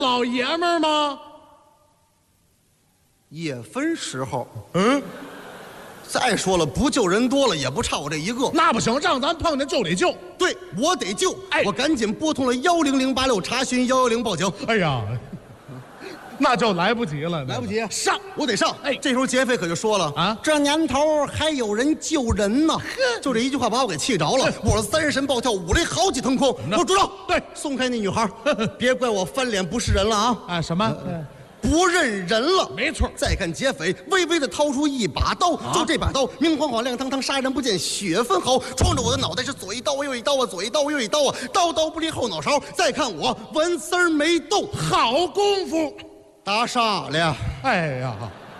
老爷们儿吗？ 也分时候。再说了，不救人多了，也不差我这一个。 那不行，让咱碰见就得救。 对，我得救。 哎， 我赶紧拨通了10086查询110报警。 哎呀，那就来不及了， 来不及， 上， 我得上。 哎， 这时候劫匪可就说了啊，这年头还有人救人呢。就这一句话把我给气着了，我是三神暴跳，五雷好几腾空。我住手！ 对， 松开那女孩，别怪我翻脸不是人了啊！ 啊，什么？ 不认人了， 没错。 再看劫匪，微微的掏出一把刀，就这把刀，明晃晃、亮堂堂，杀人不见血分毫，撞着我的脑袋是左一刀啊，右一刀啊，左一刀啊，右一刀啊，刀刀不离后脑勺。再看我，纹丝儿没动， 好功夫， 打傻了。 哎呀，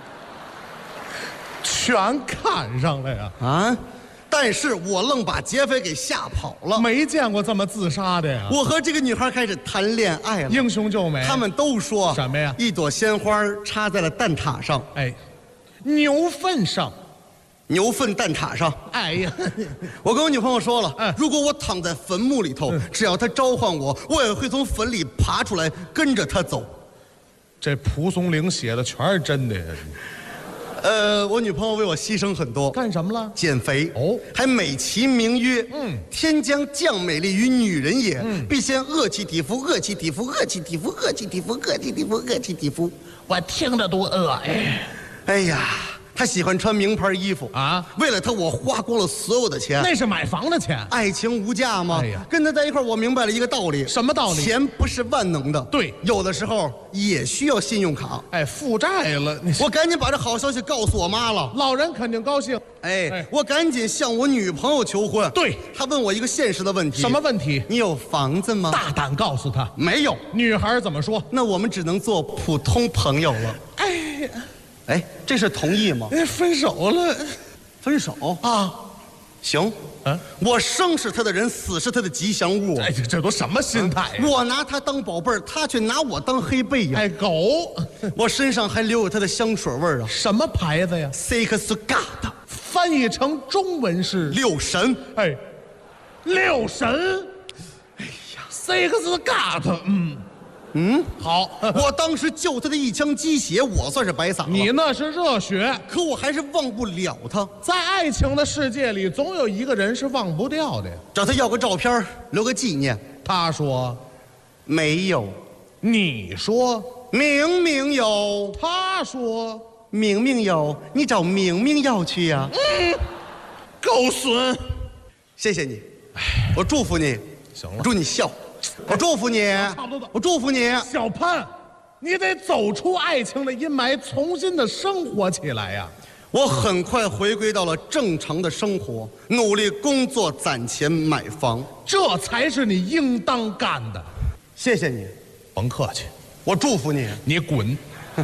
全看上了呀！ 啊！但是我愣把劫匪给吓跑了， 没见过这么自杀的呀！ 我和这个女孩开始谈恋爱了， 英雄救美。 他们都说什么呀？ 一朵鲜花插在了蛋挞上， 哎，牛粪上， 牛粪蛋挞上。 哎呀， 我跟我女朋友说了，如果我躺在坟墓里头，只要她召唤我，我也会从坟里爬出来，跟着她走。 这蒲松龄写的全是真的呀！ 我女朋友为我牺牲很多， 干什么了？ 减肥哦， 还美其名曰天将降美丽于女人也，必先饿其体肤，饿其体肤，饿其体肤，饿其体肤，饿其体肤，饿其体肤。 我听着都饿哎！ 哎呀，她喜欢穿名牌衣服啊，为了她我花光了所有的钱。 那是买房的钱。 爱情无价吗？ 哎呀， 跟她在一块儿，我明白了一个道理。 什么道理？ 钱不是万能的， 对， 有的时候也需要信用卡。 哎，负债了， 我赶紧把这好消息告诉我妈了， 老人肯定高兴。 哎，我赶紧向我女朋友求婚。 对， 她问我一个现实的问题。 什么问题？ 你有房子吗？ 大胆告诉她， 没有。 女孩怎么说？ 那我们只能做普通朋友了。哎，这是同意吗？ 分手了， 分手啊？ 行，我生是他的人，死是他的吉祥物。 哎，这都什么心态呀？ 我拿他当宝贝儿，他却拿我当黑背呀。 哎，狗， 我身上还留有他的香水味儿啊。 什么牌子呀 ？Six God， 翻译成中文是六神。 哎，六神。哎呀 ，Six God， 好， 我当时救他的一腔鸡血，我算是白撒了。 你那是热血， 可我还是忘不了他。 在爱情的世界里，总有一个人是忘不掉的呀。 找他要个照片，留个纪念。 他说没有。 你说明明有。 他说明明有。你找明明要去呀。 狗损。 谢谢你，我祝福你。 行了， 我祝你笑。我祝福你， 差不多。 我祝福你， 小潘，你得走出爱情的阴霾，重新的生活起来呀！ 我很快回归到了正常的生活，努力工作攒钱买房， 这才是你应当干的。 谢谢你， 甭客气， 我祝福你， 你滚。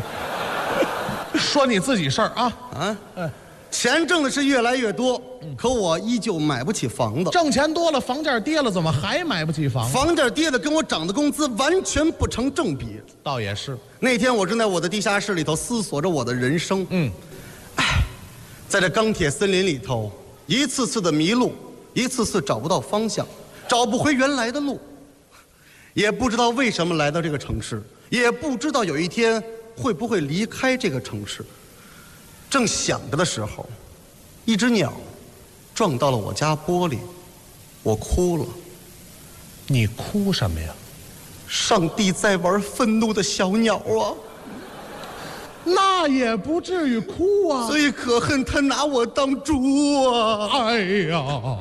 说你自己事儿啊！ 钱挣的是越来越多，可我依旧买不起房子。 挣钱多了，房价跌了，怎么还买不起房？ 房价跌的跟我涨的工资完全不成正比。 倒也是。 那天我正在我的地下室里头思索着我的人生。在这钢铁森林里头，一次次的迷路，一次次找不到方向，找不回原来的路，也不知道为什么来到这个城市，也不知道有一天会不会离开这个城市。正想着的时候，一只鸟撞到了我家玻璃，我哭了。 你哭什么呀？ 上帝在玩愤怒的小鸟啊！ 那也不至于哭啊！ 所以可恨他拿我当猪啊！ 哎呀，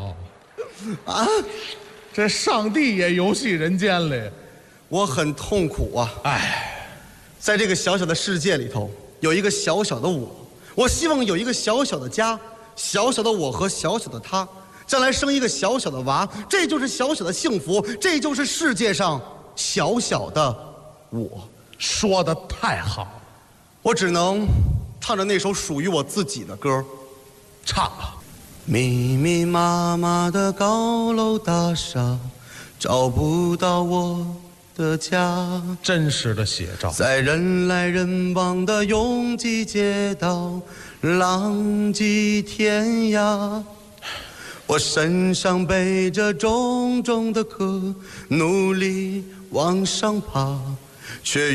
这上帝也游戏人间了。 我很痛苦啊！在这个小小的世界里头，有一个小小的我。我希望有一个小小的家，小小的我和小小的他，将来生一个小小的娃，这就是小小的幸福，这就是世界上小小的我。 说得太好， 我只能唱着那首属于我自己的歌， 唱吧。 密密麻麻的高楼大厦，找不到我的家， 真实的写照。 在人来人往的拥挤街道，浪迹天涯。我身上背着重重的壳，努力往上爬， 却